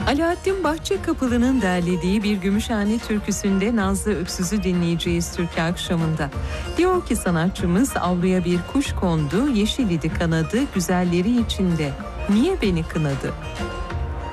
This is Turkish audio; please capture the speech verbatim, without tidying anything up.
Alaaddin Bahçekapılı'nın derlediği bir Gümüşhane türküsünde Nazlı Öksüz'ü dinleyeceğiz türkü akşamında. Diyor ki sanatçımız, avluya bir kuş kondu, yeşil idi kanadı, güzelleri içinde. Niye beni kınadı?